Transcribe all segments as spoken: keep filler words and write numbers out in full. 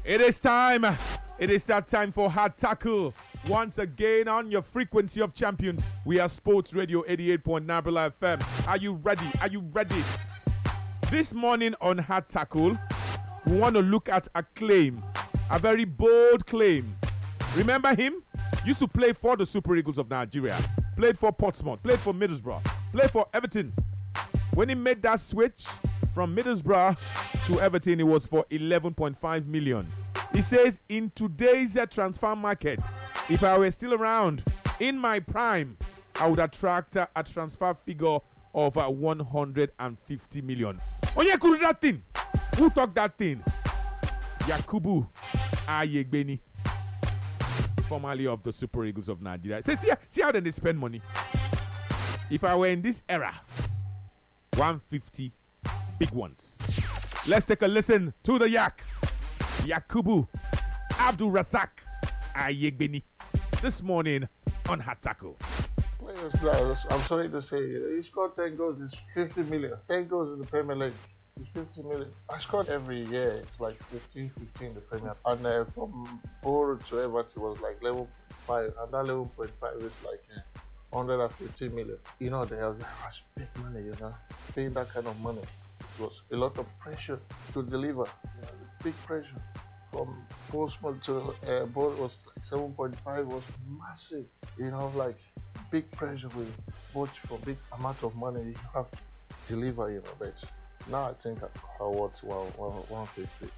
It is time. It is that time for Hard Tackle. Once again on your frequency of champions. We are Sports Radio eighty-eight point nine F M. Are you ready? Are you ready? This morning on Hard Tackle, we want to look at a claim. A very bold claim. Remember him? Used to play for the Super Eagles of Nigeria. Played for Portsmouth. Played for Middlesbrough. Played for Everton. When he made that switch from Middlesbrough to Everton, it was for eleven point five million. He says, in today's uh, transfer market, if I were still around in my prime, I would attract uh, a transfer figure of uh, one hundred fifty million. Oh, yeah, could do that thing. Who talked that thing? Yakubu Ayegbeni, formerly of the Super Eagles of Nigeria. Say, see, see how they spend money. If I were in this era, one hundred fifty big ones. Let's take a listen to the Yak. Yakubu Abdul Razak Ayegbeni this morning on Hard Tackle. Players, players, I'm sorry to say, he scored ten goals, it's fifty million. ten goals in the Premier League, it's fifty million. I scored every year, it's like fifteen, fifteen in the Premier. And uh, from Borough to Everton was like level five, and that level point five is like uh, one hundred fifty million. You know, they have big money, you know, paying that kind of money. It was a lot of pressure to deliver, you know, big pressure. From Portsmouth to uh, Borough was like seven point five was massive, you know, like big pressure with both for big amount of money you have to deliver, you know, but now I think I worth one hundred fifty.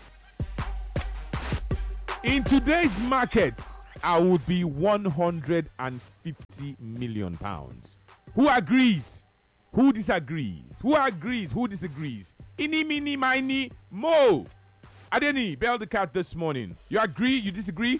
In today's market, I would be one hundred fifty million pounds. Who agrees? Who disagrees? Who agrees? Who disagrees? Ini, mini, mini, mo. Adeni, bail the cat this morning. You agree? You disagree?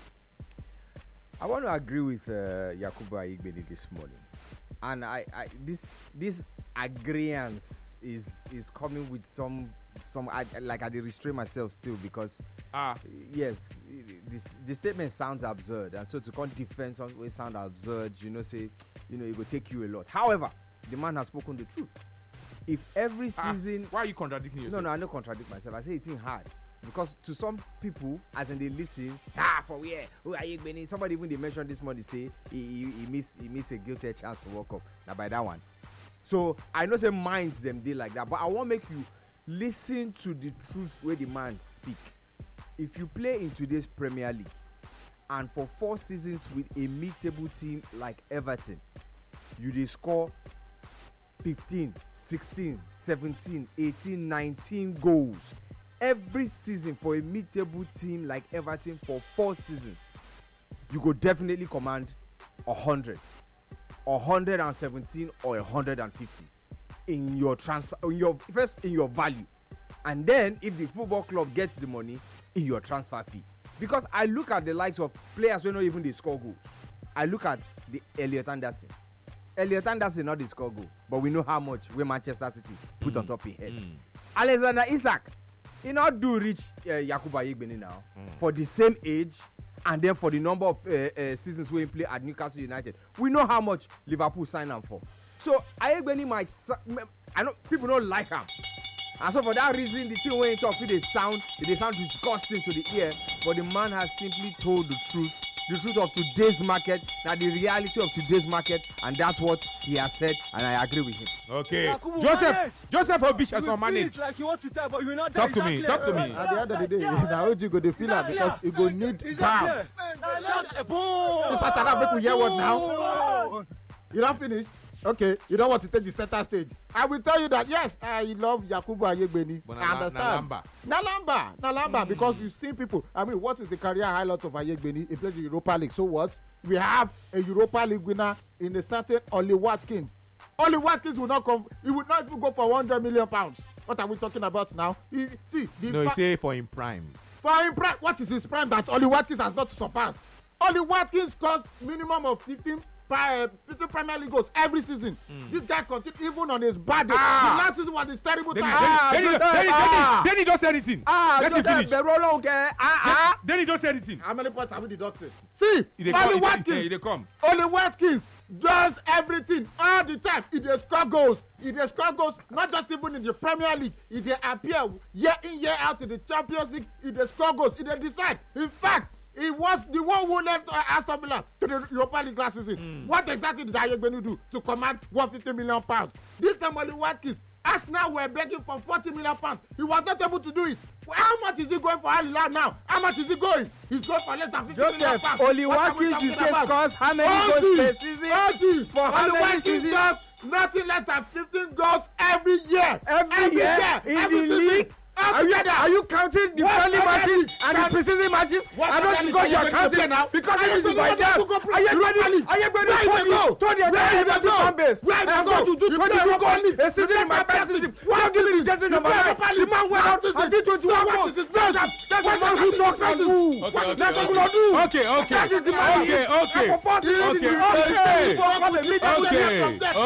I want to agree with uh, Yakubu Ayegbeni this morning, and I, I this this agreement is is coming with some some I, like I did restrain myself still because ah yes, this the statement sounds absurd, and so to come defend something will sound absurd. You know, say you know it will take you a lot. However, the man has spoken the truth. If every season, ah, why are you contradicting yourself? No, no, I don't contradict myself. I say it's hard. Because to some people, as in they listen, ah, for where? Who are you going? Somebody even they mentioned this morning say he he, he missed he missed a guilty chance to World Cup. Now by that one. So I know say minds them they like that, but I want to make you listen to the truth where the man speak. If you play in today's Premier League and for four seasons with a mid-table team like Everton, you they score fifteen, sixteen, seventeen, eighteen, nineteen goals. Every season for a mid-table team like Everton for four seasons, you go definitely command one hundred, one hundred seventeen or one hundred fifty in your transfer, in your first in your value, and then if the football club gets the money in your transfer fee. Because I look at the likes of players who not even they score goals. I look at the Elliot Anderson. Elliot Anderson not the score goal, but we know how much we Manchester City put mm. on top of his head. Mm. Alexander Isak. He not do reach uh, Yakubu Ayegbeni now mm. for the same age and then for the number of uh, uh, seasons we play at Newcastle United. We know how much Liverpool signed him for. So Ayegbeni might, I know people don't like him, and so for that reason, the thing when he talk, they sound, they sound disgusting to the ear. But the man has simply told the truth, the truth of today's market, that the reality of today's market, and that's what he has said, and I agree with him. Okay, Yakubu, Joseph, manage. Joseph Obish has managed. Like you want to tell, but you not talk to me, talk to me. At the end of the day, now you go to feel it because you go need calm. You start to make you hear what now? You don't finish. Okay, you don't want to take the center stage. I will tell you that yes, I love Yakubu Ayegbeni. I understand. Nalamba, Nalamba, mm. because you've seen people. I mean, what is the career highlight of Ayegbeni? He played the Europa League. So what? We have a Europa League winner in a certain Ollie Watkins. Ollie Watkins will not come. He would not even go for one hundred million pounds. What are we talking about now? He, see, the no, he say for in prime. For in prime, what is his prime that Ollie Watkins has not surpassed? Ollie Watkins cost minimum of fifteen. Uh, fifty Premier League goals every season. Mm. This guy continued even on his bad day. Ah. The last season was this terrible then time. He, ah, then, he, then, he, ah. then he just said anything. Ah, Let him finish. The roll on, okay. Ah, ah. Then he just said anything. How many points have we deducted? See, Ollie Watkins. Ollie Watkins does everything all the time. He dey score goals. He dey score goals not just even in the Premier League. He dey appear year in year out in the Champions League. He dey score goals. He dey decide. In fact, he was the one who led uh, Aston Villa to the Europa League last season. Mm. What exactly did Ayegbeni do to command one hundred fifty million pounds? This time Oli Watkins, Arsenal were begging for forty million pounds. He was not able to do it. How much is he going for Al Hilal now? How much is he going? He's going for less than fifty Joseph, million pounds. Oli Watkins, you say scores how many goals per season? forty. For how Oli many Watkins seasons? does nothing less than fifteen goals every year. Every, every year, year. in every the season. league. Are you, are you counting the What friendly Premier matches League? and the Can- preseason matches? What I don't Premier think League you are are you going to play counting now? because Are it you is going by to that. go play Are you Europa ready? League? Are you going Where to you dey go? told the Where you entire dey go? fan base? Where you I'm dey going go? to do You twenty-two play Europa goals League. a season You in my play first Champions season. League. Don't give me the jersey You number play nine. Europa The League. man went out Champions and League. did twenty-one So what goals. is his That's best? that's What what does he he talks can and do? do. Okay, okay, That's what okay. we do. Okay, okay. That is the man. Okay, okay. And for first season, Okay, he was okay. for a middle Okay,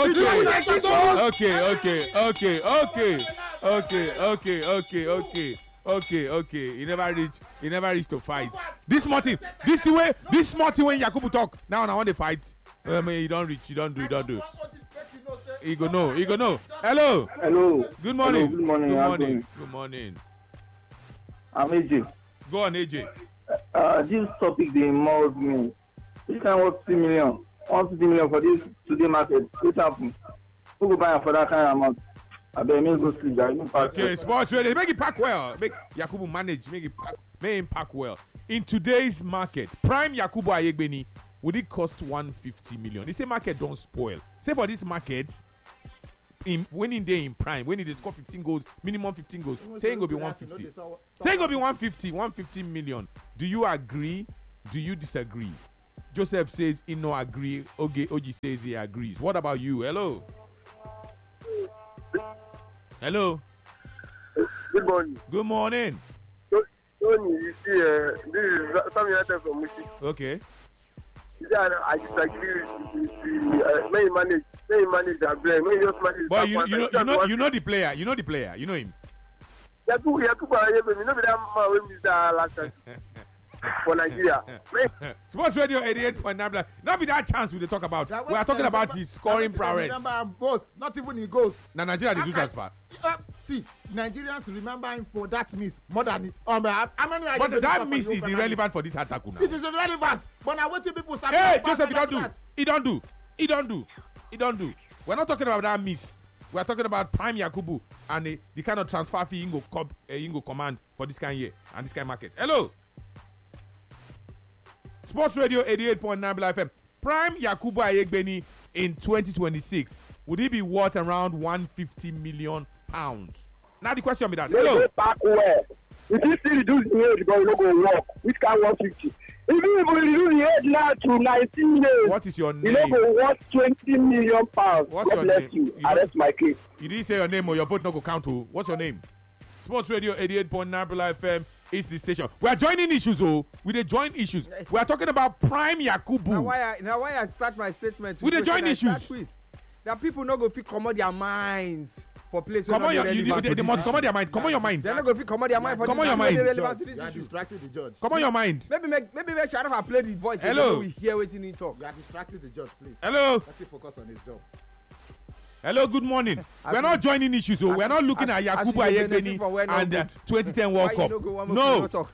okay. okay, okay, okay, okay, okay, okay, okay, okay, okay, okay. He never reach. He never reached to fight. This small thing, this the way, this small thing when Yakubu talk. Now I want to fight. I mean, you don't reach. You don't do. You don't do. He go no. He go no. Hello. Hello. Good morning. Hello, good morning. Good How morning. doing? Good morning. I'm A J. Go on, A J. Uh, this topic they involve me. This kind of fifty million, one fifty million for this today market. What happen? Who go buy am for that kind of amount? I bet me go sleep. I don't pack. Okay, sports radio. Make it pack well. Make Yakubu manage. Make it pack. Make him pack well. In today's market, prime Yakubu Ayegbeni would it cost one hundred fifty million? They say market don't spoil. Say for this market, in when in day in prime, when it score fifteen goals, minimum fifteen goals, say it go be one hundred fifty. Say it go be one hundred fifty, one hundred fifty million. Do you agree? Do you disagree? Joseph says he no agree. Oge Oji says he agrees. What about you? Hello. Hello. Good morning. Good morning. Tony, you see, uh, this is Sammy Hunter from Mushi. Okay. You see, I, I disagree with the, uh, may he manage, may he manage that blame, may he just manage But that you, one. you know you know you know the player. You know the player. You know him. Yakubu, Yakubu, Ayegbemi, no be that man wey miss that last time for Nigeria. May- Sports Radio eighty-eight point nine. Not be that chance we dey talk about. We are talking about his scoring prowess. Remember goals, not even in goals. Now Nigeria dey do Okay. transfer. Uh, see, Nigerians remember him for that miss more than um, uh, how many are you But going to that score miss for the is Europa irrelevant for this attack now. League? It is irrelevant. But now what people say? Hey, Joseph, he don't do. He don't do. He don't do. He don't do. We're not talking about that miss. We're talking about Prime Yakubu and the, the kind of transfer fee he go, com, uh, he go command for this kind of year and this kind of market. Hello. Sports Radio eighty-eight point nine F M. Prime Yakubu Ayegbeni in twenty twenty-six. Would he be worth around one hundred fifty million pounds? Now the question be that. They Hello. go back well. If you still reduce the age, but you no go work, which can one fifty? Even if we reduce the age now to nineteen years, What is your you no name? go worth twenty million pounds. What's God your bless name? you. You I know- rest my case. You didn't say your name or your vote not go count to. What's your name? Sports Radio eighty-eight point nine F M is the station. We are joining issues, oh. We dey join issues. We are talking about Prime Now Yakubu. why I now why I start my statement We dey with join wetin I start issues. with. That people no go fit comot their minds for place wey Come no on, dey your, you, relevant they, to they this must issue. come on their mind. Come on your mind. They no go fit comot their mind for Come this on your issue wey dey mind. relevant to You this are issue. distracting the judge. Come on your mind. Maybe make maybe make Sharafa play the voice Hello. so we hear wetin he talk. You are distracting the judge, please. Hello. Let him focus on his job. Hello, good morning. As We're you- not joining issues, oh. as We're you- not looking as- at as you Yakubu dey benefit from where Ayegbeni no and the good. twenty ten Why World you Cup. no go one make we no No, talk?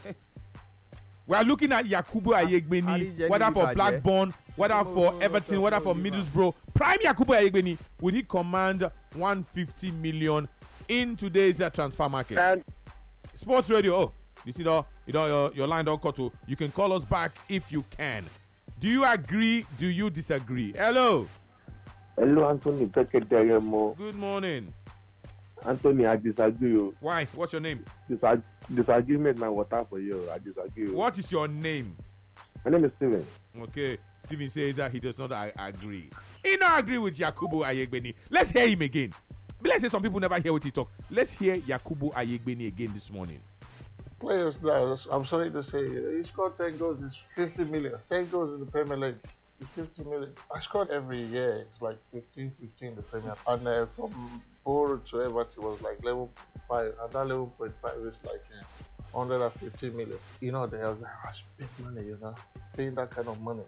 we are looking at Yakubu Ayegbeni, Arijeni whether for Ibaje. Blackburn, whether Mo- for mo- Everton, mo- whether mo- for mo- Middlesbrough. Prime Yakubu Ayegbeni, will he command one hundred fifty million in today's uh, transfer market? And Sports Radio. Oh, you see, though, you know, your, your line don't cut to. You can call us back if you can. Do you agree? Do you disagree? Hello. Hello, Anthony. Pekete Good morning. Anthony, I disagree. oh. Why? What's your name? Disag- disagreement na water for you. I disagree. oh. What is your name? My name is Steven. Okay. Stephen says that he does not a- agree. He not agree with Yakubu Ayegbeni. Let's hear him again. But let's say some people never hear what he talk. Let's hear Yakubu Ayegbeni again this morning. Players now, I'm sorry to say, he scored ten goals, it's fifty million. ten goals in the Premier League, it's fifty million. I scored every year, it's like fifteen, fifteen in the Premier. And uh, from Borough to Everton was like eleven point five, and that eleven point five is like uh, one hundred fifty million. You know, they was like, I spent money, you know, paying that kind of money.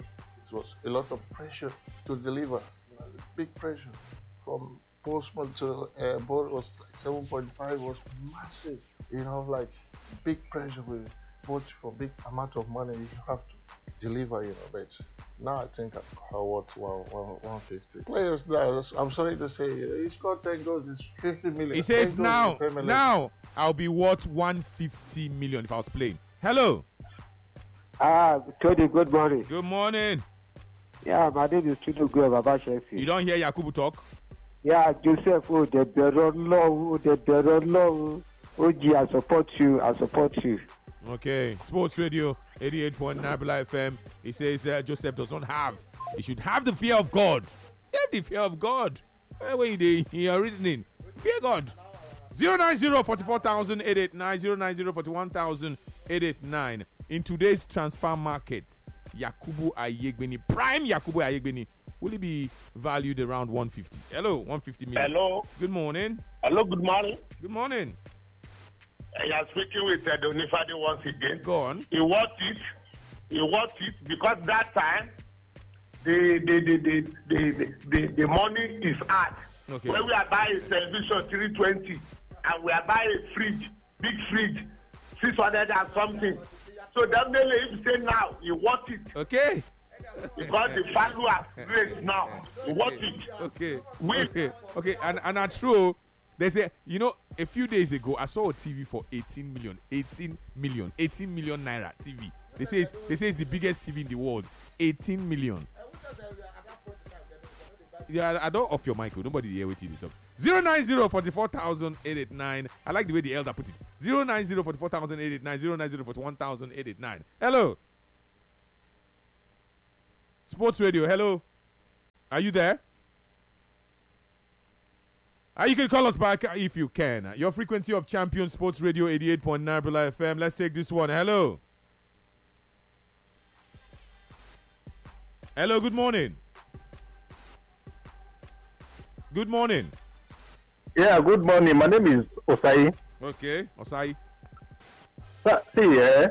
was a lot of pressure to deliver. Big pressure. From Postman to uh, board was like seven point five was massive. You know, like big pressure with both for big amount of money you have to deliver, you know, but now I think I worth one fifty. Players now, I'm sorry to say, he scored ten goals, it's fifty million. He says now, now I'll be worth one fifty million if I was playing. Hello. Ah, Tony, good morning. Good morning. Yeah, my name is Tino Gwe, Baba Shefi. You don't hear Yakubu talk? Yeah, Joseph, oh, the Beron Law, the Beron Law. O G, I support you, I support you. Okay. Sports Radio, eighty-eight point nine F M. He says uh, Joseph does not have. He should have the fear of God. Have the fear of God. Where were you your reasoning? Fear God. zero nine zero, forty-four thousand, eight eight nine, zero nine zero, forty-one thousand, eight eight nine. In today's transfer market, Yakubu Ayegbeni, prime Yakubu Ayegbeni, will he be valued around one fifty? Hello, one fifty million. Hello. Good morning. Hello, good morning. Good morning. I am speaking with uh, Donifade once again. Go on. He wants it. He wants it because that time the the the the the, the, the, the money is hard. Okay. When we are buying a television three twenty and we are buying a fridge, big fridge, six hundred and something. So definitely if you say now, you want it. Okay. Because the value has raised now. You want it. Okay. We, okay. Okay. And and that's true. They say, you know, a few days ago, I saw a T V for eighteen million, eighteen million, eighteen million naira T V. They say it's, they say it's the biggest T V in the world. eighteen million. Yeah, I don't off your mic. Nobody here with you to talk. zero nine zero, forty-four thousand, eight eight nine. I like the way the elder put it. zero nine zero, forty-four thousand, eight eight nine. zero nine zero, forty-one thousand, eight eight nine. Hello. Sports Radio, hello. Are you there? Uh, you can call us back if you can. Your frequency of Champion Sports Radio, eighty-eight point nine F M. Let's take this one. Hello. Hello, good morning. Good morning. Yeah, good morning. My name is Osai. Okay, Osai. So, see, eh,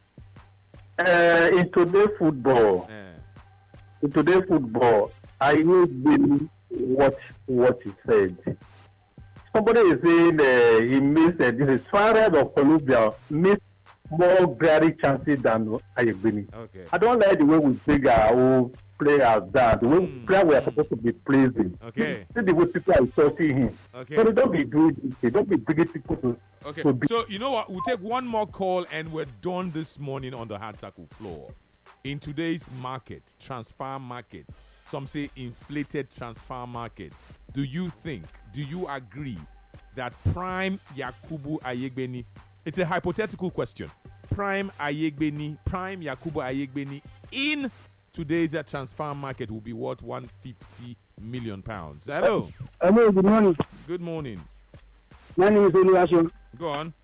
uh, in today's football, Eh. in today's football, I will really watch what he said. Somebody is saying uh, he missed uh, this is Suarez of Colombia missed more glaring chances than Ayegbeni. Okay. I don't like the way we bring our own players down. The way Mm. players we are supposed to be praising. Okay. See the way people are insulting him. Okay. So they don't be doing this. They don't be bringing people to. Okay. to be. So, you know what? We'll take one more call and we're done this morning on the hard tackle floor. In today's market, transfer market, some say inflated transfer market, do you think, do you agree that prime Yakubu Ayegbeni, it's a hypothetical question, prime Ayegbeni, prime Yakubu Ayegbeni in today's uh, transfer market will be worth one hundred fifty million pounds? Hello. Hello, good morning. Good morning. My name is Oluwaseun. Go on.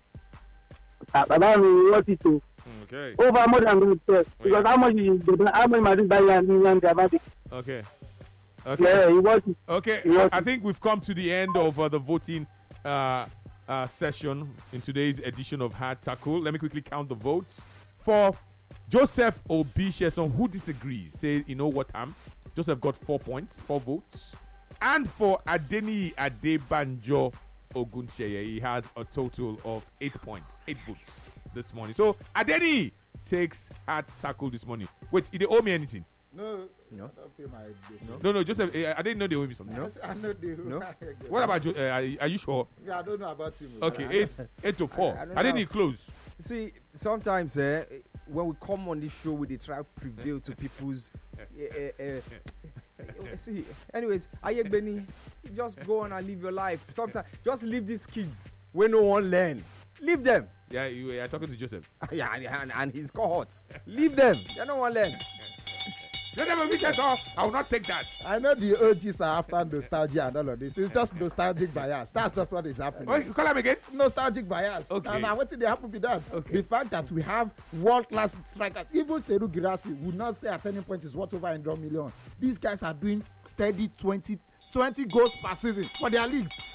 Uh, Baba, we want it to Okay. over more than that. Because yeah. how much is the how much money buy and and about it? Okay. Okay. Yeah, he wants it. Okay, He wants I think we've come to the end of uh, the voting uh, uh, session in today's edition of Hard Tackle. Let me quickly count the votes. For Joseph Obisheson, who disagrees, say, you know what, Am? Joseph got four points, four votes. And for Adeni Adebanjo Oguncheye, he has a total of eight points, eight votes this morning. So Adeni takes Hard Tackle this morning. Wait, did they owe me anything? No, No. I don't pay my bill. No. No, no, Joseph, eh, I didn't know they owe me something. I say, I know they No. What about you? Uh, are, are you sure? Yeah, I don't know about him. Okay, eight, eight to four. I- I don't I, didn't know. need close. See, sometimes eh, when we come on this show, we dey try to prevail to people's. eh, eh, eh, eh, see, anyways, Ayegbeni, just go on and live your life. Sometimes, just leave these kids when no one learn. Leave them. Yeah, you were talking to Joseph. Yeah, and, and, and his cohorts. Leave them. They don't want to learn. Let them meet us off. I will not take that. I know the O Gs are after nostalgia and all of this. It's just nostalgic bias. That's just what is happening. Wait, call him again. Nostalgic bias. Okay. And now what did they happen with that? Okay. The fact that we have world-class strikers, even Seru Girassi would not say at any point is worth over one hundred million. These guys are doing steady twenty, twenty goals per season for their leagues.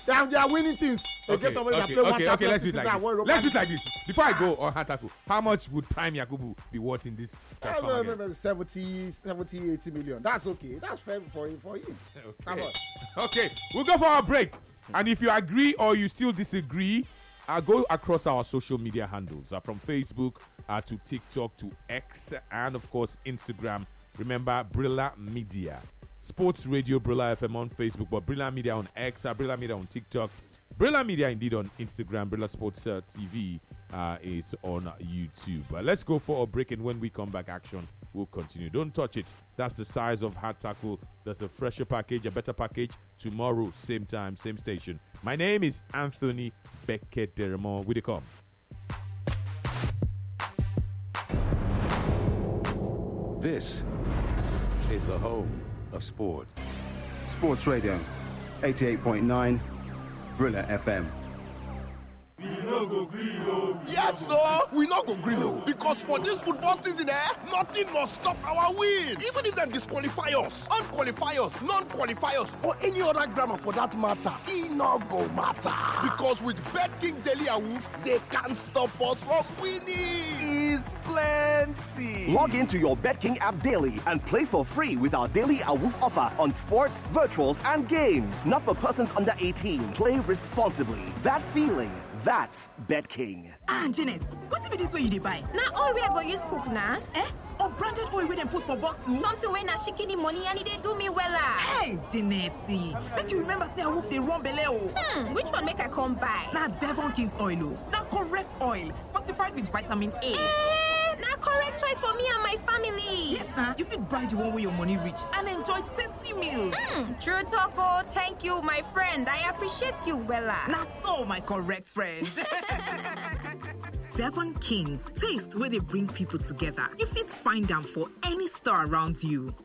They are, they are winning things. They Okay, get somebody okay, that play okay, one okay, let's do it like that this. won Europa Let's do it League. like this. Before I go on Hataku, how much would Prime Yakubu be worth in this Uh, transfer maybe- market? maybe seventy, seventy, eighty million. That's okay. That's fair for him. For him. Come Okay. on. Okay, we'll go for our break. And if you agree or you still disagree, uh, go across our social media handles uh, from Facebook uh, to TikTok to X and, of course, Instagram. Remember, Brilla Media. Sports Radio Brilla F M on Facebook, but Brilla Media on X, uh, Brilla Media on TikTok. Brilla Media indeed on Instagram. Brilla Sports uh, T V uh, is on YouTube. Uh, let's go for a break, and when we come back, action will continue. Don't touch it. That's the size of Hard Tackle. There's a fresher package, a better package tomorrow, same time, same station. My name is Anthony Beckett Deremo. Will you come? This is the home of sport. Sports Radio, eighty-eight point nine, Brilla F M. Yes, sir. We not go green o. Because for this football season, eh, nothing must stop our win. Even if them disqualify us, unqualify us, non-qualify us, or any other grammar for that matter, it not go matter. Because with BetKing Daily and Wolf, they can't stop us from winning. Is plenty. Log into your BetKing app daily and play for free with our daily AWOOF offer on sports, virtuals, and games. Not for persons under eighteen. Play responsibly. That feeling, that's BetKing. Ah, Janet, what be this way you dey buy? Na oil wey I go use cook na. Eh? Unbranded oil wey dem put for bottle? Something wey na shikini money and e dey do me wella. Hey, Janet, make you remember say AWOOF dey run belle o. Hmm, which one make I come buy? Na Devon King's oil o. Na correct oil, fortified with vitamin A. Eh, na correct choice for me and my family. Yes, na. You fit buy the one wey your money reach and enjoy tasty meals. Hmm, true talk o. Thank you, my friend. I appreciate you wella. Na so, my correct friend. Devon Kings, taste where they bring people together. You fit find them for any store around you.